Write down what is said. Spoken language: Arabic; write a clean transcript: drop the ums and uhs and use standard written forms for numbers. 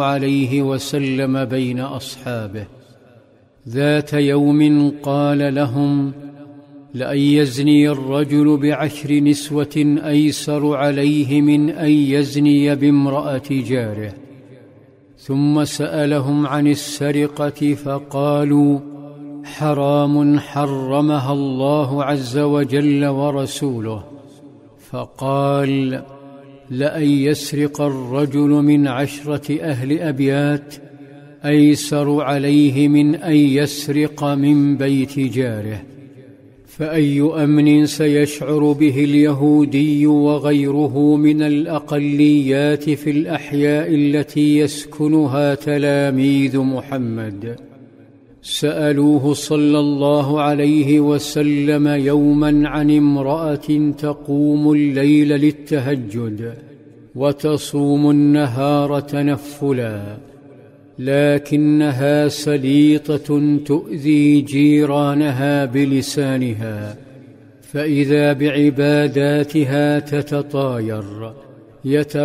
عليه وسلم بين أصحابه. ذات يوم قال لهم: لأن يزني الرجل ب10 نسوة أيسر عليه من أن يزني بامرأة جاره. ثم سألهم عن السرقة فقالوا: حرام حرمها الله عز وجل ورسوله. فقال: لأن يسرق الرجل من 10 أهل أبيات أيسر عليه من أن يسرق من بيت جاره. فأي أمن سيشعر به اليهودي وغيره من الأقليات في الأحياء التي يسكنها تلاميذ محمد؟ سألوه صلى الله عليه وسلم يوما عن امرأة تقوم الليل للتهجد وتصوم النهار تنفلا، لكنها سليطة تؤذي جيرانها بلسانها، فإذا بعباداتها تتطاير